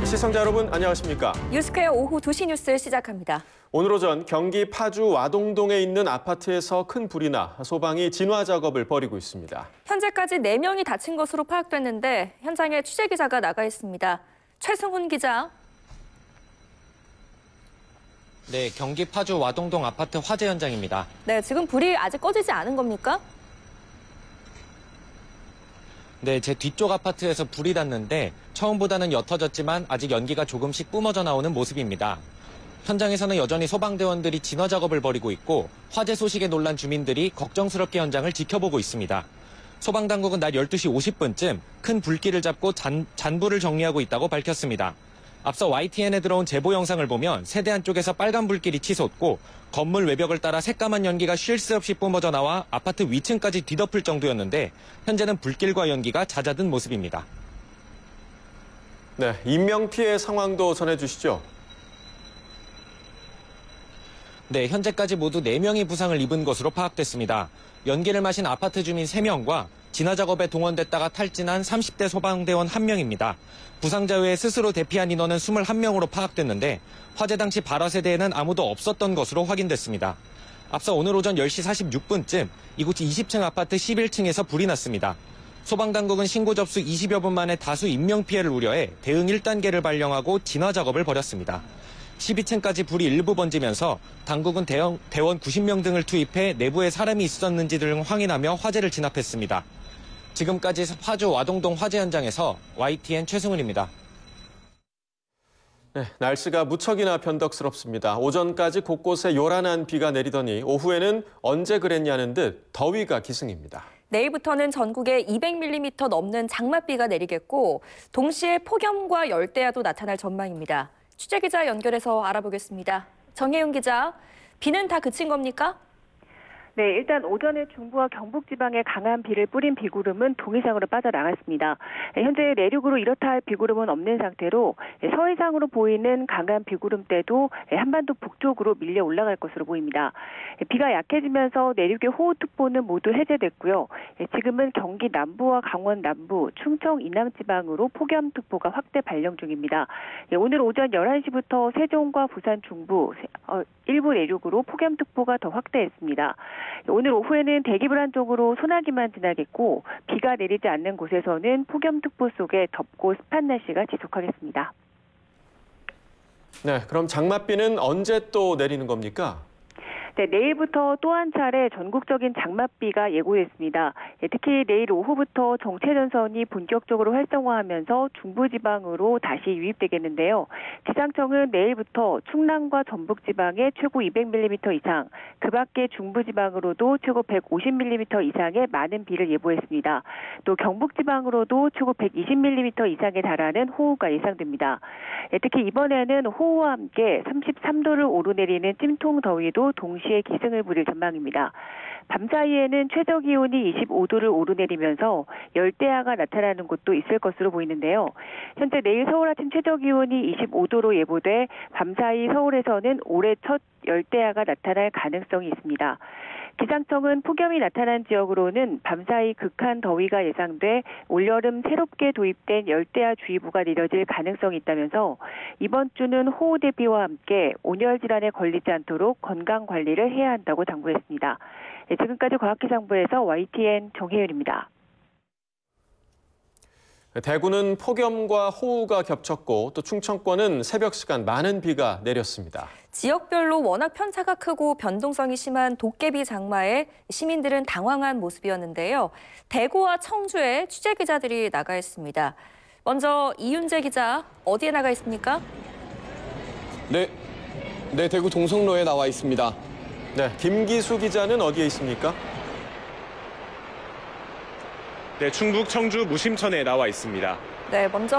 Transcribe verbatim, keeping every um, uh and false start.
시청자 여러분 안녕하십니까? 뉴스퀘어 오후 두 시 뉴스 시작합니다. 오늘 오전 경기 파주 와동동에 있는 아파트에서 큰 불이 나 소방이 진화 작업을 벌이고 있습니다. 현재까지 네 명이 다친 것으로 파악됐는데 현장에 취재기자가 나가 있습니다. 최승훈 기자. 네, 경기 파주 와동동 아파트 화재 현장입니다. 네, 지금 불이 아직 꺼지지 않은 겁니까? 네, 제 뒤쪽 아파트에서 불이 났는데 처음보다는 옅어졌지만 아직 연기가 조금씩 뿜어져 나오는 모습입니다. 현장에서는 여전히 소방대원들이 진화 작업을 벌이고 있고 화재 소식에 놀란 주민들이 걱정스럽게 현장을 지켜보고 있습니다. 소방당국은 낮 열두 시 오십 분쯤 큰 불길을 잡고 잔, 잔불을 정리하고 있다고 밝혔습니다. 앞서 와이티엔에 들어온 제보 영상을 보면 세대 한쪽에서 빨간 불길이 치솟고 건물 외벽을 따라 새까만 연기가 쉴 새 없이 뿜어져 나와 아파트 위층까지 뒤덮을 정도였는데 현재는 불길과 연기가 잦아든 모습입니다. 네, 인명피해 상황도 전해주시죠. 네, 현재까지 모두 네 명이 부상을 입은 것으로 파악됐습니다. 연기를 마신 아파트 주민 세 명과 진화 작업에 동원됐다가 탈진한 삼십 대 소방대원 한 명입니다. 부상자 외에 스스로 대피한 인원은 이십일 명으로 파악됐는데 화재 당시 발화 세대에는 아무도 없었던 것으로 확인됐습니다. 앞서 오늘 오전 열 시 사십육 분쯤 이곳 이십 층 아파트 십일 층에서 불이 났습니다. 소방당국은 신고 접수 이십여 분 만에 다수 인명피해를 우려해 대응 일 단계를 발령하고 진화 작업을 벌였습니다. 십이 층까지 불이 일부 번지면서 당국은 대형, 대원 구십 명 등을 투입해 내부에 사람이 있었는지 등 확인하며 화재를 진압했습니다. 지금까지 파주 와동동 화재 현장에서 와이티엔 최승훈입니다. 네, 날씨가 무척이나 변덕스럽습니다. 오전까지 곳곳에 요란한 비가 내리더니 오후에는 언제 그랬냐는 듯 더위가 기승입니다. 내일부터는 전국에 이백 밀리미터 넘는 장맛비가 내리겠고 동시에 폭염과 열대야도 나타날 전망입니다. 취재기자 연결해서 알아보겠습니다. 정혜윤 기자, 비는 다 그친 겁니까? 네, 일단 오전에 중부와 경북 지방에 강한 비를 뿌린 비구름은 동해상으로 빠져나갔습니다. 현재 내륙으로 이렇다 할 비구름은 없는 상태로 서해상으로 보이는 강한 비구름대도 한반도 북쪽으로 밀려 올라갈 것으로 보입니다. 비가 약해지면서 내륙의 호우특보는 모두 해제됐고요. 지금은 경기 남부와 강원 남부, 충청 이남 지방으로 폭염특보가 확대 발령 중입니다. 오늘 오전 열한 시부터 세종과 부산 중부, 일부 내륙으로 폭염특보가 더 확대했습니다. 오늘 오후에는 대기불안 쪽으로 소나기만 지나겠고 비가 내리지 않는 곳에서는 폭염특보 속에 덥고 습한 날씨가 지속하겠습니다. 네, 그럼 장맛비는 언제 또 내리는 겁니까? 네, 내일부터 또 한 차례 전국적인 장맛비가 예고됐습니다. 특히 내일 오후부터 정체전선이 본격적으로 활성화하면서 중부지방으로 다시 유입되겠는데요. 기상청은 내일부터 충남과 전북지방에 최고 이백 밀리미터 이상, 그 밖에 중부지방으로도 최고 백오십 밀리미터 이상의 많은 비를 예보했습니다. 또 경북지방으로도 최고 백이십 밀리미터 이상에 달하는 호우가 예상됩니다. 특히 이번에는 호우와 함께 삼십삼 도를 오르내리는 찜통 더위도 동시에 기승을 부릴 전망입니다. 밤사이에는 최저기온이 이십오 도를 오르내리면서 열대야가 나타나는 곳도 있을 것으로 보이는데요. 현재 내일 서울 아침 최저기온이 이십오 도로 예보돼 밤사이 서울에서는 올해 첫 열대야가 나타날 가능성이 있습니다. 기상청은 폭염이 나타난 지역으로는 밤사이 극한 더위가 예상돼 올여름 새롭게 도입된 열대야주의보가 내려질 가능성이 있다면서 이번 주는 호우 대비와 함께 온열 질환에 걸리지 않도록 건강 관리를 해야 한다고 당부했습니다. 네, 지금까지 과학기상부에서 와이티엔 정혜윤입니다. 대구는 폭염과 호우가 겹쳤고 또 충청권은 새벽 시간 많은 비가 내렸습니다. 지역별로 워낙 편차가 크고 변동성이 심한 도깨비 장마에 시민들은 당황한 모습이었는데요. 대구와 청주에 취재기자들이 나가 있습니다. 먼저 이윤재 기자, 어디에 나가 있습니까? 네, 네 대구 동성로에 나와 있습니다. 네, 김기수 기자는 어디에 있습니까? 네, 충북 청주 무심천에 나와 있습니다. 네, 먼저